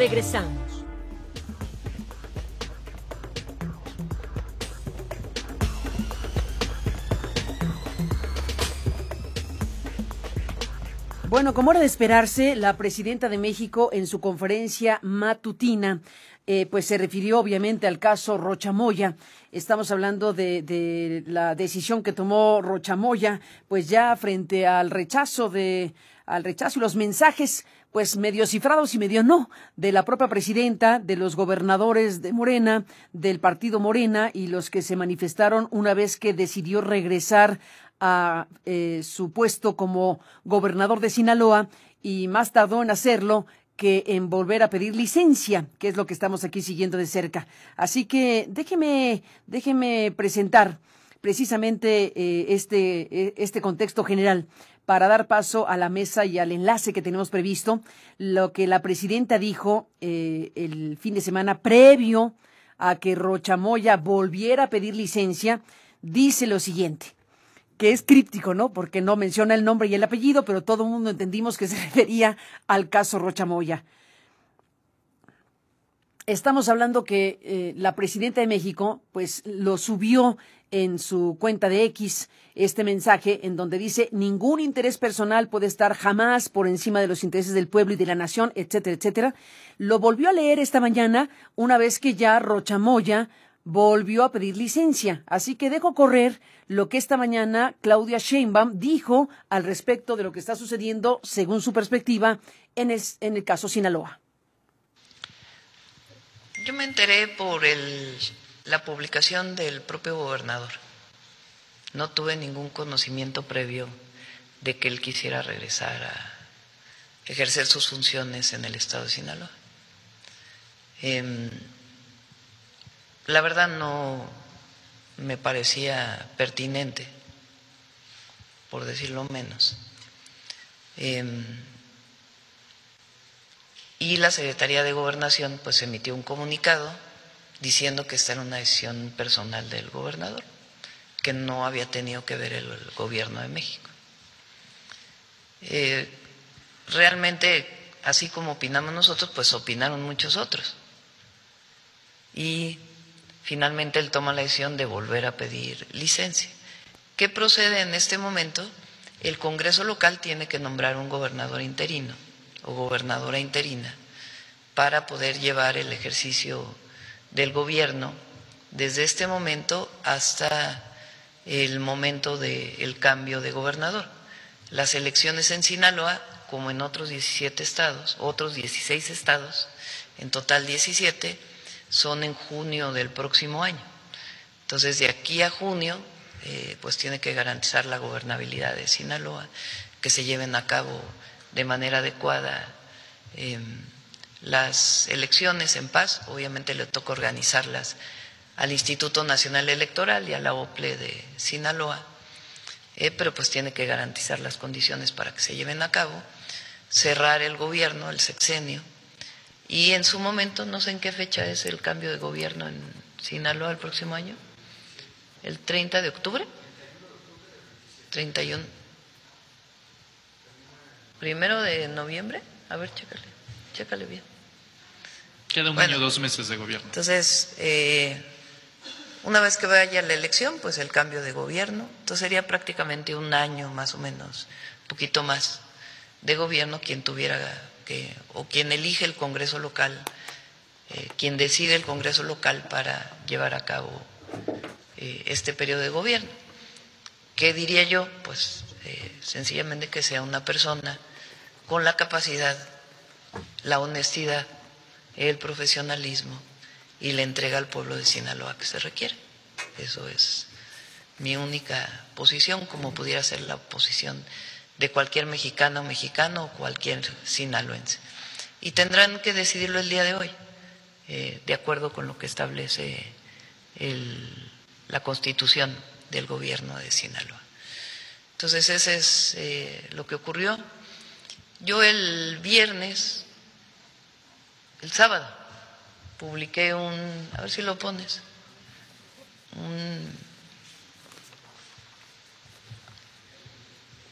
Regresamos. Bueno, como era de esperarse, la presidenta de México en su conferencia matutina pues se refirió obviamente al caso Rocha Moya. Estamos hablando de la decisión que tomó Rocha Moya, pues ya frente al rechazo y los mensajes pues medio cifrados y medio no, de la propia presidenta, de los gobernadores de Morena, del partido Morena y los que se manifestaron una vez que decidió regresar a su puesto como gobernador de Sinaloa, y más tardó en hacerlo que en volver a pedir licencia, que es lo que estamos aquí siguiendo de cerca. Así que déjeme presentar precisamente este contexto general para dar paso a la mesa y al enlace que tenemos previsto. Lo que la presidenta dijo el fin de semana previo a que Rocha Moya volviera a pedir licencia, dice lo siguiente, que es críptico, ¿no? Porque no menciona el nombre y el apellido, pero todo el mundo entendimos que se refería al caso Rocha Moya. Estamos hablando que la presidenta de México, pues lo subió en su cuenta de X, este mensaje en donde dice: ningún interés personal puede estar jamás por encima de los intereses del pueblo y de la nación, etcétera, etcétera. Lo volvió a leer esta mañana, una vez que ya Rocha Moya volvió a pedir licencia. Así que dejo correr lo que esta mañana Claudia Sheinbaum dijo al respecto de lo que está sucediendo, según su perspectiva, en el caso Sinaloa. Yo me enteré por la publicación del propio gobernador. No tuve ningún conocimiento previo de que él quisiera regresar a ejercer sus funciones en el estado de Sinaloa. La verdad no me parecía pertinente, por decirlo menos. Y la Secretaría de Gobernación pues emitió un comunicado diciendo que esta era una decisión personal del gobernador, que no había tenido que ver el gobierno de México. Realmente, así como opinamos nosotros, pues opinaron muchos otros. Y finalmente él toma la decisión de volver a pedir licencia. ¿Qué procede en este momento? El Congreso local tiene que nombrar un gobernador interino o gobernadora interina para poder llevar el ejercicio del gobierno desde este momento hasta el momento del cambio de gobernador. Las elecciones en Sinaloa, como en otros 17 estados, otros 16 estados, en total 17, son en junio del próximo año. Entonces, de aquí a junio, pues tiene que garantizar la gobernabilidad de Sinaloa, que se lleven a cabo de manera adecuada las elecciones en paz. Obviamente le toca organizarlas al Instituto Nacional Electoral y a la OPLE de Sinaloa, pero pues tiene que garantizar las condiciones para que se lleven a cabo, cerrar el gobierno, el sexenio. Y en su momento, no sé en qué fecha es el cambio de gobierno en Sinaloa el próximo año, ¿el 30 de octubre? 31. ¿1 de noviembre? A ver, chécale bien. Queda un año, 2 meses de gobierno. Entonces, una vez que vaya la elección, pues el cambio de gobierno, entonces sería prácticamente un año más o menos, un poquito más de gobierno quien tuviera o quien elige el Congreso local, quien decide el Congreso local para llevar a cabo este periodo de gobierno. ¿Qué diría yo? Pues sencillamente que sea una persona con la capacidad, la honestidad, el profesionalismo y la entrega al pueblo de Sinaloa que se requiere. Eso es mi única posición, como pudiera ser la posición de cualquier mexicana o mexicano o cualquier sinaloense. Y tendrán que decidirlo el día de hoy, de acuerdo con lo que establece la Constitución del gobierno de Sinaloa. Entonces, ese es lo que ocurrió. Yo el sábado, publiqué a ver si lo pones,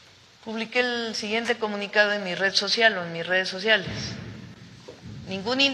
publiqué el siguiente comunicado en mi red social o en mis redes sociales. Ningún